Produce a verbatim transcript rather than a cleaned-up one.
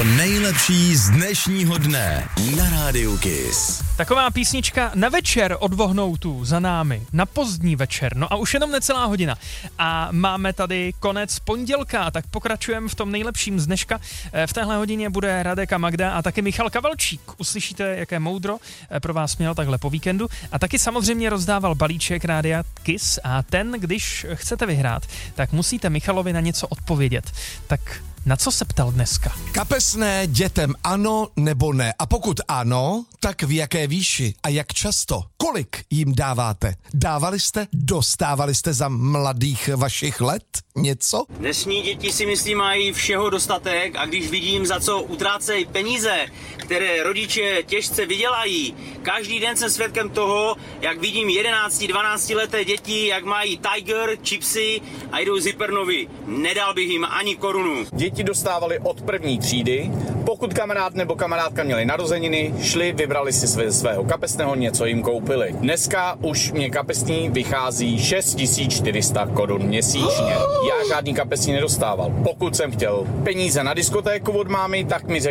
nejlepší z dnešního dne na Rádiu Kiss. Taková písnička na večer od Vohnoutu za námi, na pozdní večer, no a už jenom necelá hodina. A máme tady konec pondělka, tak pokračujeme v tom nejlepším z dneška. V téhle hodině bude Radek a Magda a taky Michal Kavalčík. Uslyšíte, jaké moudro pro vás měl takhle po víkendu. A taky samozřejmě rozdával balíček Rádia Kiss a ten, když chcete vyhrát, tak musíte Michalovi na něco odpovědět. Tak na co se ptal dneska? Kapesné dětem ano nebo ne? A pokud ano, tak v jaké výši a jak často? Kolik jim dáváte? Dávali jste? Dostávali jste za mladých vašich let něco? Dnešní děti si myslím mají všeho dostatek a když vidím, za co utrácejí peníze, které rodiče těžce vydělají, každý den jsem svědkem toho, jak vidím jedenácti dvanácti leté děti, jak mají Tiger, chipsy a jdou z Hypernovy. Nedal bych jim ani korunu. Děti dostávali od první třídy, pokud kamarád nebo kamarádka měli narozeniny, šli, vybrali si své, svého kapesného, něco jim koupili. Dneska už mě kapesní vychází šest tisíc čtyři sta korun měsíčně. Já žádný kapesní nedostával. Pokud jsem chtěl peníze na diskotéku od mámy, tak mi řekl,